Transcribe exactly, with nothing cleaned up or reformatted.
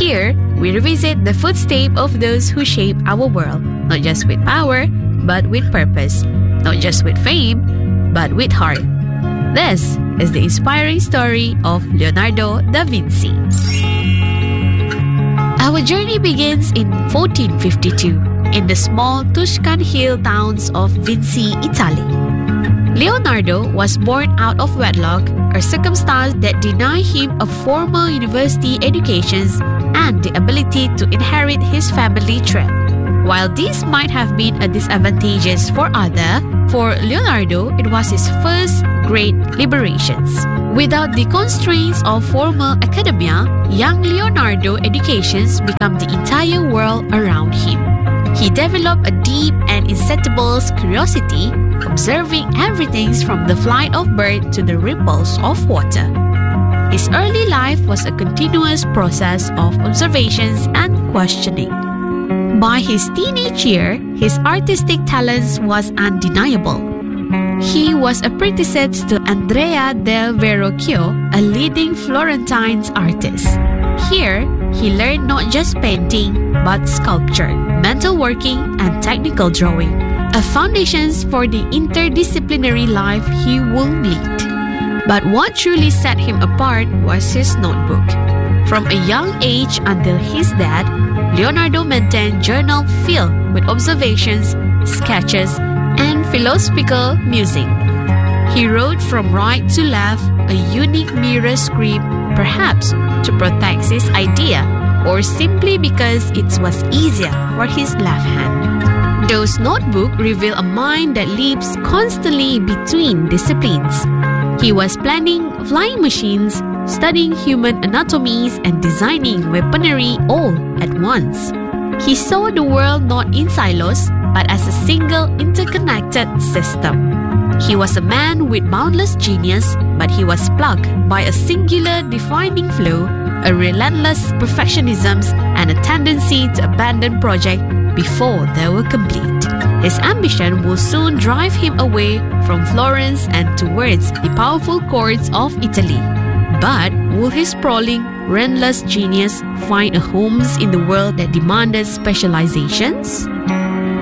Here, we revisit the footsteps of those who shape our world, not just with power, but with purpose, not just with fame, but with heart. This is the inspiring story of Leonardo da Vinci. Our journey begins in fourteen fifty-two in the small Tuscan hill towns of Vinci, Italy. Leonardo was born out of wedlock, a circumstance that denied him a formal university education and the ability to inherit his family trade. While this might have been a disadvantage for others, for Leonardo it was his first great liberations. Without the constraints of formal academia, young Leonardo educations became the entire world around him. He developed a deep and insatiable curiosity, observing everything from the flight of birds to the ripples of water. His early life was a continuous process of observations and questioning. By his teenage year, his artistic talents was undeniable. He was apprenticed to Andrea del Verrocchio, a leading Florentine artist. Here, he learned not just painting, but sculpture, metal working, and technical drawing, a foundations for the interdisciplinary life he would lead. But what truly set him apart was his notebook. From a young age until his death, Leonardo maintained a journal filled with observations, sketches, and philosophical musing. He wrote from right to left, a unique mirror script, perhaps to protect his idea or simply because it was easier for his left hand. Those notebooks reveal a mind that leaps constantly between disciplines. He was planning flying machines, studying human anatomies, and designing weaponry all at once. He saw the world not in silos, but as a single interconnected system. He was a man with boundless genius, but he was plagued by a singular defining flaw, a relentless perfectionism, and a tendency to abandon projects before they were complete. His ambition will soon drive him away from Florence and towards the powerful courts of Italy. But will his sprawling, relentless genius find a home in the world that demanded specializations?